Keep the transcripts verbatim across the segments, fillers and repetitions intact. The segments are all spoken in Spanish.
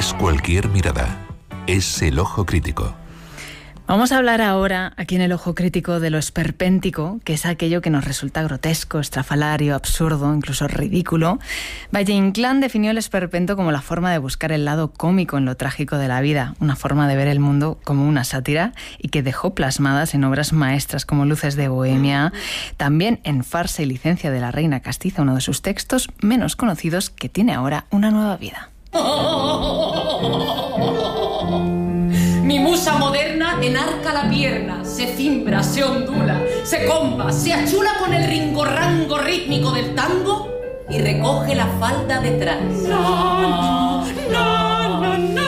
es cualquier mirada, es el ojo crítico. Vamos a hablar ahora, aquí en el Ojo Crítico, de lo esperpéntico, que es aquello que nos resulta grotesco, estrafalario, absurdo, incluso ridículo. Valle-Inclán definió el esperpento como la forma de buscar el lado cómico en lo trágico de la vida, una forma de ver el mundo como una sátira y que dejó plasmadas en obras maestras como Luces de Bohemia, también en Farsa y licencia de la Reina Castiza, uno de sus textos menos conocidos que tiene ahora una nueva vida. Mi musa moderna enarca la pierna, se cimbra, se ondula, se comba, se achula con el ringorrango rítmico del tango y recoge la falda detrás. No, no, no, no, no,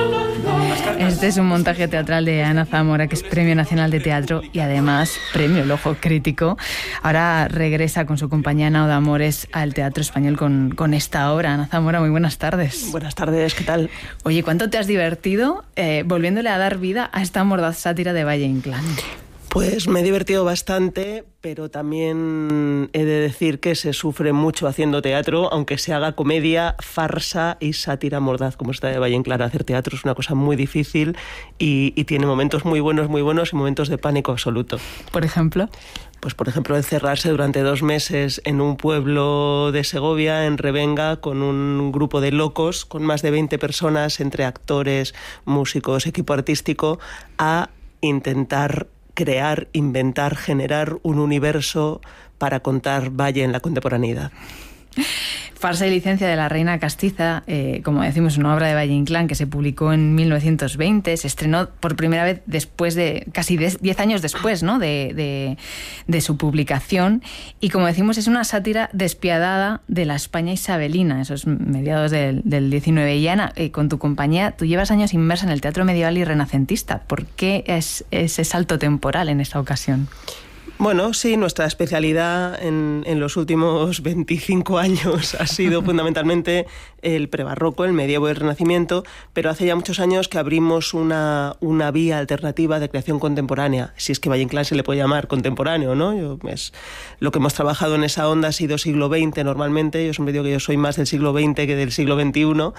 Este es un montaje teatral de Ana Zamora, que es Premio Nacional de Teatro y además Premio El Ojo Crítico. Ahora regresa con su compañía Nao de Amores al Teatro Español con, con esta obra. Ana Zamora, muy buenas tardes. Buenas tardes, ¿qué tal? Oye, ¿cuánto te has divertido eh, volviéndole a dar vida a esta mordaz sátira de Valle-Inclán? Pues me he divertido bastante, pero también he de decir que se sufre mucho haciendo teatro, aunque se haga comedia, farsa y sátira mordaz, como está de Valle-Inclán. Hacer teatro es una cosa muy difícil y, y tiene momentos muy buenos, muy buenos y momentos de pánico absoluto. ¿Por ejemplo? Pues, por ejemplo, encerrarse durante dos meses en un pueblo de Segovia, en Revenga, con un grupo de locos, con más de veinte personas, entre actores, músicos, equipo artístico, a intentar crear, inventar, generar un universo para contar Valle en la contemporaneidad. Farsa y licencia de la Reina Castiza, eh, como decimos, una obra de Valle-Inclán que se publicó en mil novecientos veinte, se estrenó por primera vez después de, casi diez años después, ¿no?, de, de, de su publicación, y como decimos es una sátira despiadada de la España isabelina, esos mediados del, del diecinueve. Y Ana, eh, con tu compañía, tú llevas años inmersa en el teatro medieval y renacentista. ¿Por qué es ese salto temporal en esta ocasión? Bueno, sí, nuestra especialidad en, en los últimos veinticinco años ha sido fundamentalmente el prebarroco, el medievo y el renacimiento, pero hace ya muchos años que abrimos una, una vía alternativa de creación contemporánea, si es que Valle-Inclán se le puede llamar contemporáneo, ¿no? Yo, es, lo que hemos trabajado en esa onda ha sido siglo veinte normalmente. Yo siempre digo que yo soy más del siglo veinte que del siglo veintiuno.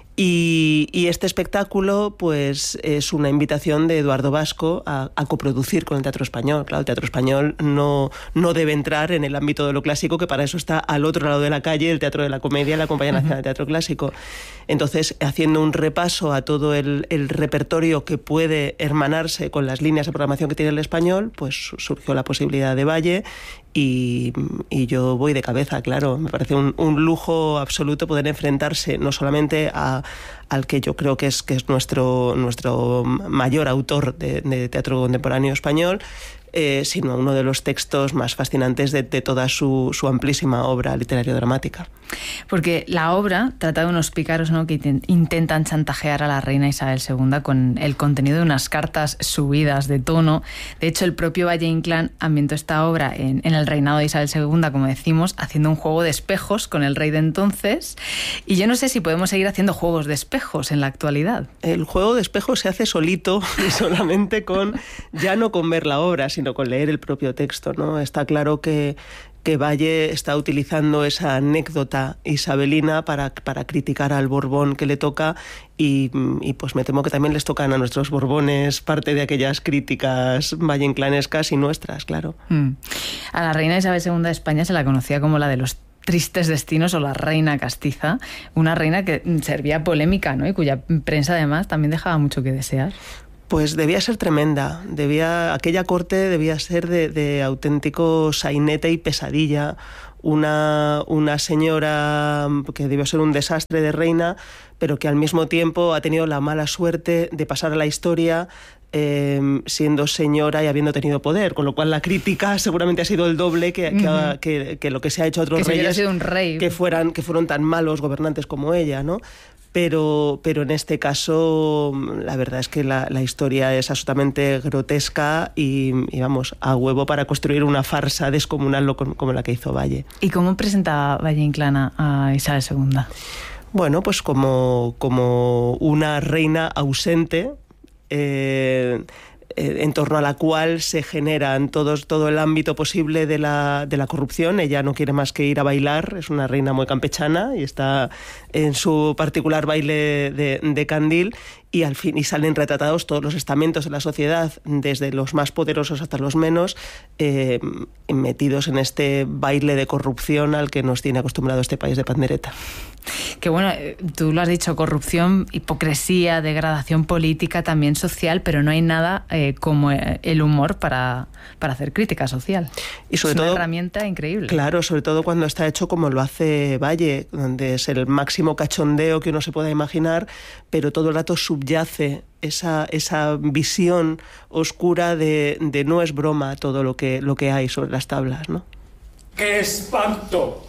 Y, y este espectáculo pues es una invitación de Eduardo Vasco a, a coproducir con el Teatro Español. Claro, el Teatro Español no, no debe entrar en el ámbito de lo clásico, que para eso está al otro lado de la calle el Teatro de la Comedia, la Compañía Nacional de Teatro Clásico. Entonces, haciendo un repaso a todo el, el repertorio que puede hermanarse con las líneas de programación que tiene el Español, pues surgió la posibilidad de Valle. Y, y yo voy de cabeza, claro. Me parece un, un lujo absoluto poder enfrentarse no solamente a, al que yo creo que es, que es nuestro, nuestro mayor autor de, de teatro contemporáneo español, eh, sino a uno de los textos más fascinantes de, de toda su, su amplísima obra literario-dramática. Porque la obra trata de unos pícaros, ¿no?, que intentan chantajear a la reina Isabel segunda con el contenido de unas cartas subidas de tono. De hecho, el propio Valle-Inclán ambientó esta obra en, en el reinado de Isabel segunda, como decimos, haciendo un juego de espejos con el rey de entonces. Y yo no sé si podemos seguir haciendo juegos de espejos en la actualidad. El juego de espejos se hace solito y solamente con, ya no con ver la obra, sino con leer el propio texto, ¿no? Está claro que que Valle está utilizando esa anécdota isabelina para, para criticar al Borbón que le toca y, y pues me temo que también les tocan a nuestros Borbones parte de aquellas críticas valle-inclanescas y nuestras, claro. Mm. A la reina Isabel segunda de España se la conocía como la de los tristes destinos o la reina castiza, una reina que servía polémica, ¿no?, y cuya prensa además también dejaba mucho que desear. Pues debía ser tremenda, debía, aquella corte debía ser de, de auténtico sainete y pesadilla, una, una señora que debió ser un desastre de reina, pero que al mismo tiempo ha tenido la mala suerte de pasar a la historia eh, siendo señora y habiendo tenido poder, con lo cual la crítica seguramente ha sido el doble que, que, uh-huh. que, que lo que se ha hecho a otros que reyes sido un rey. que, fueran, que fueron tan malos gobernantes como ella, ¿no? Pero, pero en este caso la verdad es que la, la historia es absolutamente grotesca y, y vamos, a huevo para construir una farsa descomunal como la que hizo Valle. ¿Y cómo presenta Valle-Inclán a Isabel segunda? Bueno, pues como, como una reina ausente, eh, en torno a la cual se generan todos, todo el ámbito posible de la, de la corrupción. Ella no quiere más que ir a bailar, es una reina muy campechana y está en su particular baile de, de candil, y al fin y salen retratados todos los estamentos de la sociedad, desde los más poderosos hasta los menos, eh, metidos en este baile de corrupción al que nos tiene acostumbrado este país de pandereta. Que bueno, tú lo has dicho, corrupción, hipocresía, degradación política, también social, pero no hay nada eh, como el humor para, para hacer crítica social. Y sobre es todo, una herramienta increíble. Claro, sobre todo cuando está hecho como lo hace Valle, donde es el máximo cachondeo que uno se pueda imaginar, pero todo el rato subyace esa, esa visión oscura de, de no es broma todo lo que, lo que hay sobre las tablas, ¿no? ¡Qué espanto!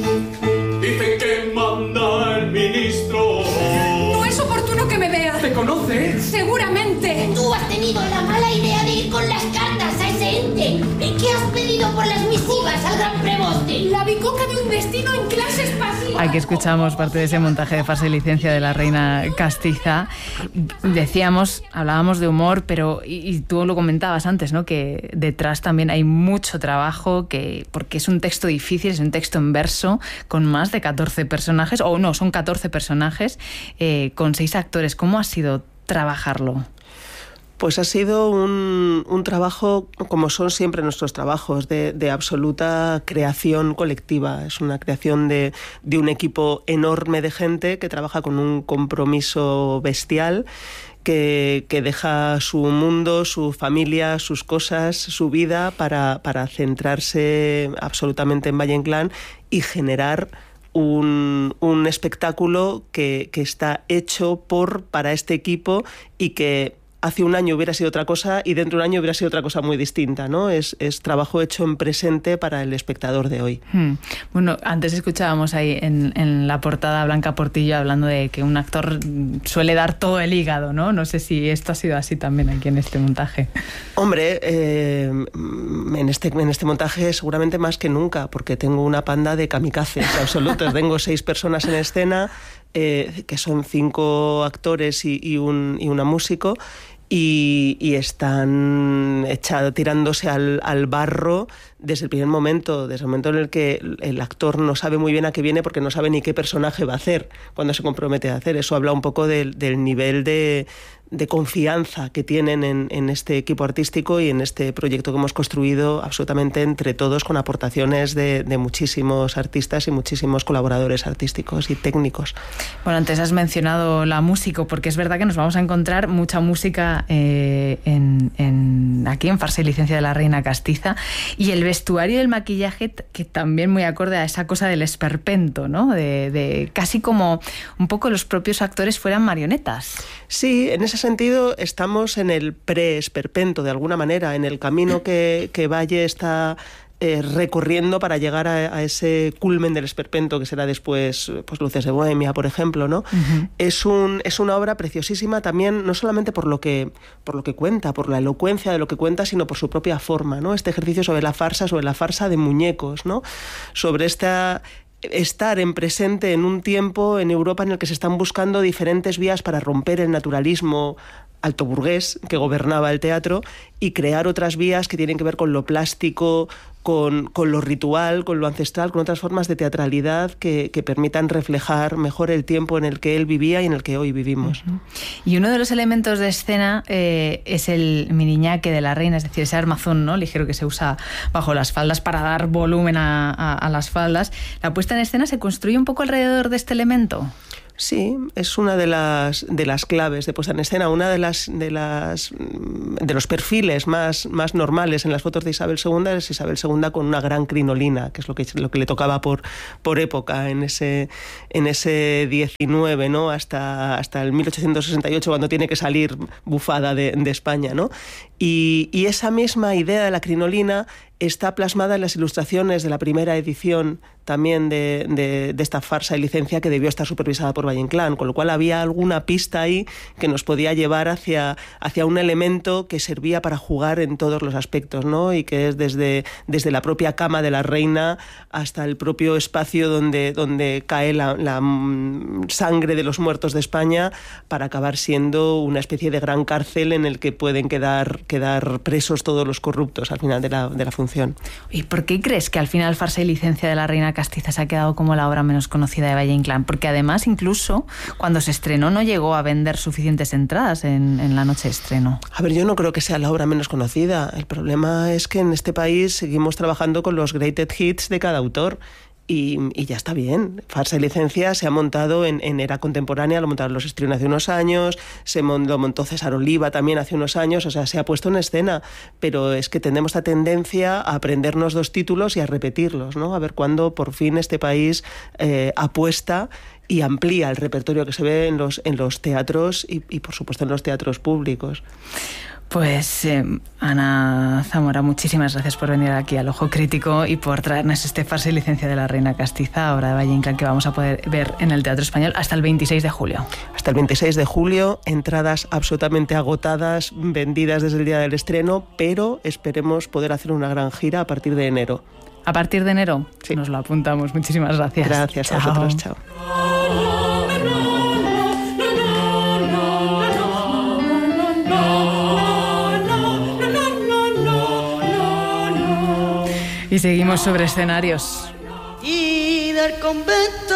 Dicen que manda el ministro. No es oportuno que me veas. ¿Te conoce? Seguramente. Tú has tenido la mala idea de ir con las cartas a ese ente. ¿Y qué has pedido por las misivas al gran preboste? La bicoca de un destino en clases pasivas. Aquí escuchamos parte de ese montaje de farsa y licencia de la reina castiza. Decíamos, hablábamos de humor, pero y, y tú lo comentabas antes, ¿no? Que detrás también hay mucho trabajo, que porque es un texto difícil, es un texto en verso con más de catorce personajes, o no, son catorce personajes eh, con seis actores. ¿Cómo ha sido trabajarlo? Pues ha sido un, un trabajo, como son siempre nuestros trabajos, de, de absoluta creación colectiva. Es una creación de, de un equipo enorme de gente que trabaja con un compromiso bestial, que, que deja su mundo, su familia, sus cosas, su vida para, para centrarse absolutamente en Valle Inclán y generar Un, un espectáculo que, que está hecho por, para este equipo, y que hace un año hubiera sido otra cosa y dentro de un año hubiera sido otra cosa muy distinta, ¿no? Es, es trabajo hecho en presente para el espectador de hoy. Hmm. Bueno, antes escuchábamos ahí en, en la portada a Blanca Portillo hablando de que un actor suele dar todo el hígado, ¿no? No sé si esto ha sido así también aquí en este montaje. Hombre, eh, en, este, en este montaje seguramente más que nunca, porque tengo una panda de kamikazes absolutos. Tengo seis personas en escena, eh, que son cinco actores y, y, un, y una músico, Y, y están echado, tirándose al, al barro desde el primer momento, desde el momento en el que el actor no sabe muy bien a qué viene, porque no sabe ni qué personaje va a hacer cuando se compromete a hacer. Eso habla un poco del, del nivel de, de confianza que tienen en, en este equipo artístico y en este proyecto que hemos construido absolutamente entre todos, con aportaciones de, de muchísimos artistas y muchísimos colaboradores artísticos y técnicos. Bueno, antes has mencionado la música, porque es verdad que nos vamos a encontrar mucha música eh, en, en, aquí en Farsa y licencia de la reina castiza, y el vestuario y el maquillaje que también muy acorde a esa cosa del esperpento, ¿no? De, de casi como un poco los propios actores fueran marionetas. Sí, en ese sentido estamos en el pre-esperpento, de alguna manera, en el camino que, que Valle está eh, recorriendo para llegar a, a ese culmen del esperpento, que será después pues Luces de Bohemia, por ejemplo, ¿no? Uh-huh. Es un, es una obra preciosísima también, no solamente por lo que por lo que cuenta, por la elocuencia de lo que cuenta, sino por su propia forma, ¿no? Este ejercicio sobre la farsa, sobre la farsa de muñecos, ¿no? Sobre esta estar en presente en un tiempo en Europa en el que se están buscando diferentes vías para romper el naturalismo altoburgués que gobernaba el teatro y crear otras vías que tienen que ver con lo plástico, con, con lo ritual, con lo ancestral, con otras formas de teatralidad que, que permitan reflejar mejor el tiempo en el que él vivía y en el que hoy vivimos. Uh-huh. Y uno de los elementos de escena eh, es el miriñaque de la reina, es decir, ese armazón, ¿no?, ligero que se usa bajo las faldas para dar volumen a, a, a las faldas. La puesta en escena se construye un poco alrededor de este elemento. Sí, es una de las de las claves de puesta en escena, una de las de las de los perfiles más, más normales en las fotos de Isabel segunda es Isabel segunda con una gran crinolina, que es lo que lo que le tocaba por por época en ese en ese diecinueve, ¿no? Hasta hasta el mil ochocientos sesenta y ocho, cuando tiene que salir bufada de, de España, ¿no? Y, y esa misma idea de la crinolina está plasmada en las ilustraciones de la primera edición también de, de, de esta farsa y licencia, que debió estar supervisada por Valle Inclán, con lo cual había alguna pista ahí que nos podía llevar hacia, hacia un elemento que servía para jugar en todos los aspectos, ¿no? Y que es desde, desde la propia cama de la reina hasta el propio espacio donde, donde cae la, la sangre de los muertos de España, para acabar siendo una especie de gran cárcel en el que pueden quedar quedar presos todos los corruptos al final de la, de la función. ¿Y por qué crees que al final Farsa y licencia de la Reina Castiza se ha quedado como la obra menos conocida de Valle Inclán? Porque además incluso cuando se estrenó no llegó a vender suficientes entradas en, en la noche de estreno. A ver, yo no creo que sea la obra menos conocida. El problema es que en este país seguimos trabajando con los greatest hits de cada autor. Y, y ya está bien. Farsa y licencia se ha montado en, en era contemporánea, lo montaron los Estrión hace unos años, se mon, lo montó César Oliva también hace unos años, o sea, se ha puesto en escena, pero es que tenemos esta tendencia a aprendernos dos títulos y a repetirlos, ¿no? A ver cuándo por fin este país eh, apuesta y amplía el repertorio que se ve en los, en los teatros y, y, por supuesto, en los teatros públicos. Pues eh, Ana Zamora, muchísimas gracias por venir aquí al Ojo Crítico y por traernos este Farsa y licencia de la Reina Castiza, obra de Valle Inclán, que vamos a poder ver en el Teatro Español hasta el veintiséis de julio. Hasta el veintiséis de julio, entradas absolutamente agotadas, vendidas desde el día del estreno, pero esperemos poder hacer una gran gira a partir de enero. ¿A partir de enero? Sí. Nos lo apuntamos. Muchísimas gracias. Gracias a vosotros. Chao. Y seguimos sobre escenarios. Y del convento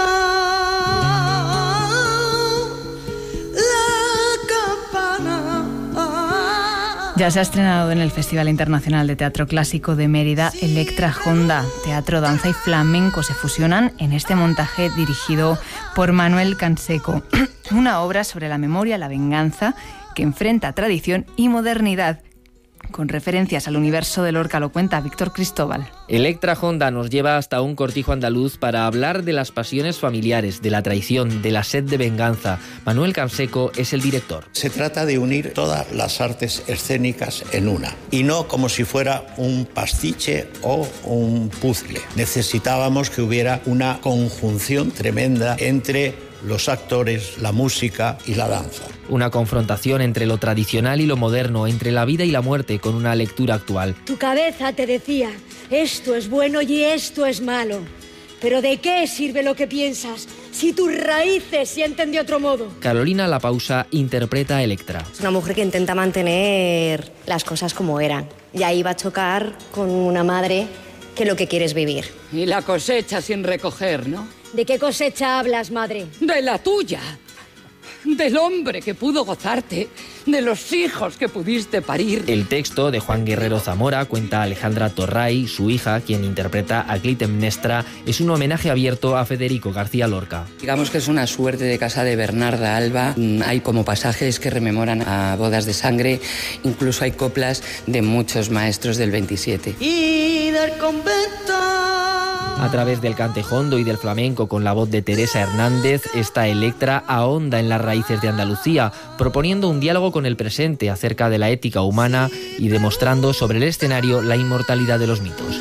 la campana. Ya se ha estrenado en el Festival Internacional de Teatro Clásico de Mérida Electra Honda. Teatro, danza y flamenco se fusionan en este montaje dirigido por Manuel Canseco. Una obra sobre la memoria, la venganza, que enfrenta tradición y modernidad, con referencias al universo de Lorca. Lo cuenta Víctor Cristóbal. Electra Honda nos lleva hasta un cortijo andaluz para hablar de las pasiones familiares, de la traición, de la sed de venganza. Manuel Canseco es el director. Se trata de unir todas las artes escénicas en una, y no como si fuera un pastiche o un puzzle. Necesitábamos que hubiera una conjunción tremenda entre los actores, la música y la danza. Una confrontación entre lo tradicional y lo moderno, entre la vida y la muerte, con una lectura actual. Tu cabeza te decía, esto es bueno y esto es malo. Pero ¿de qué sirve lo que piensas si tus raíces sienten de otro modo? Carolina La Pausa interpreta a Electra. Es una mujer que intenta mantener las cosas como eran. Y ahí va a chocar con una madre que lo que quiere es vivir. Y la cosecha sin recoger, ¿no? ¿De qué cosecha hablas, madre? De la tuya. Del hombre que pudo gozarte, de los hijos que pudiste parir. El texto de Juan Guerrero Zamora cuenta a Alejandra Torray, su hija, quien interpreta a Clitemnestra. Es un homenaje abierto a Federico García Lorca. Digamos que es una suerte de casa de Bernarda Alba. Hay como pasajes que rememoran a bodas de sangre, incluso hay coplas de muchos maestros del veintisiete. Y del convento. A través del cantejondo y del flamenco, con la voz de Teresa Hernández, esta Electra ahonda en las raíces de Andalucía, proponiendo un diálogo con el presente acerca de la ética humana y demostrando sobre el escenario la inmortalidad de los mitos.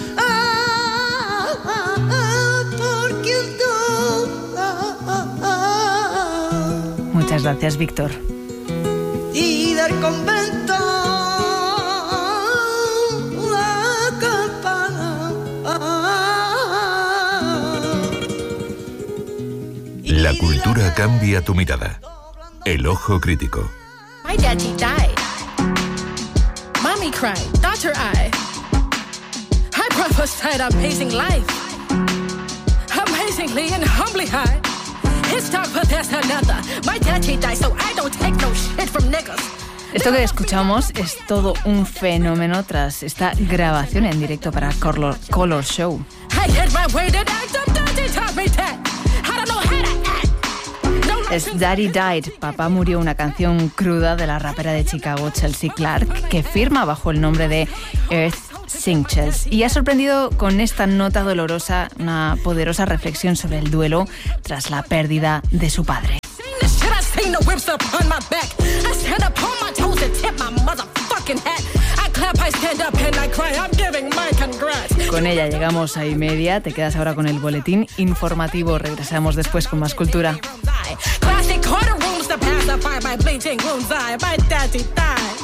Muchas gracias, Víctor. Y del convento. La cultura cambia tu mirada. El Ojo Crítico. My daddy died. Mommy cried. Daughter I. I prophesied amazing life. Amazingly and humbly high. His talk, but there's another. My daddy died, so I don't take no shit from niggas. Esto que escuchamos es todo un fenómeno tras esta grabación en directo para Color, Color Show. I get my way to act up, daddy taught me that. I don't know how to act. Es Daddy Died, Papá Murió, una canción cruda de la rapera de Chicago Chelsea Clark, que firma bajo el nombre de Earth Singchels, y ha sorprendido con esta nota dolorosa una poderosa reflexión sobre el duelo tras la pérdida de su padre. Con ella llegamos a y media. Te quedas ahora con el boletín informativo. Regresamos después con más cultura. Classic corner rooms to pacify my bleaching wounds. I, my daddy died.